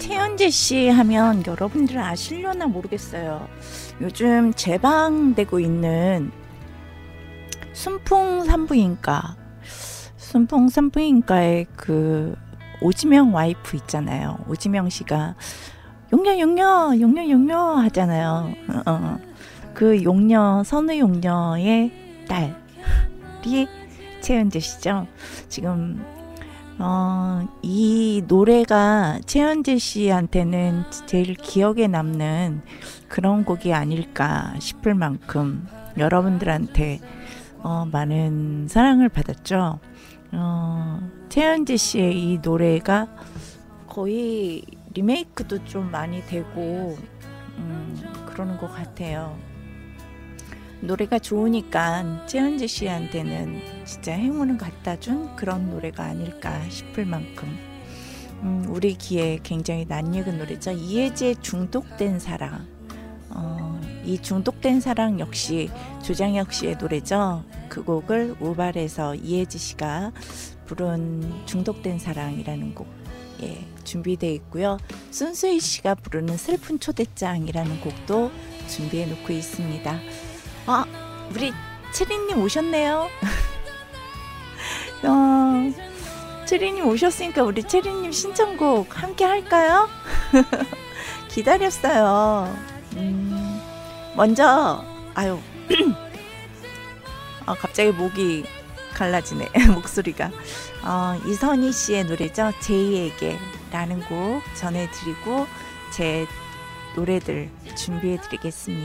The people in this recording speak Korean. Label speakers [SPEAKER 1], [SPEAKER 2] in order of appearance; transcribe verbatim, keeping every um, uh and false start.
[SPEAKER 1] 최현재 씨 하면 여러분들 아시려나 모르겠어요. 요즘 재방되고 있는 순풍 산부인과, 순풍 산부인과의 그 오지명 와이프 있잖아요. 오지명 씨가 용녀 용녀 용녀 용녀 하잖아요. 어, 그 용녀, 선우 용녀의 딸이 최현재 씨죠. 지금 어, 이 노래가 최현재 씨한테는 제일 기억에 남는 그런 곡이 아닐까 싶을 만큼 여러분들한테 어, 많은 사랑을 받았죠. 어, 최현재 씨의 이 노래가 거의 리메이크도 좀 많이 되고 음, 그러는 것 같아요. 노래가 좋으니까 최현재 씨한테는 진짜 행운을 갖다 준 그런 노래가 아닐까 싶을 만큼 음, 우리 귀에 굉장히 낯익은 노래죠. 이혜지의 중독된 사랑. 어, 이 중독된 사랑 역시 조장혁 씨의 노래죠. 그 곡을 우발해서 이혜지 씨가 부른 중독된 사랑이라는 곡 예, 준비되어 있고요. 순수희 씨가 부르는 슬픈 초대장이라는 곡도 준비해 놓고 있습니다. 아, 우리 체리님 오셨네요. 어, 체리님 오셨으니까 우리 체리님 신청곡 함께 할까요? 기다렸어요. 음, 먼저 아유 아, 갑자기 목이 갈라지네. 목소리가 어, 이선희 씨의 노래죠. 제이에게 라는 곡 전해드리고 제 노래들 준비해 드리겠습니다.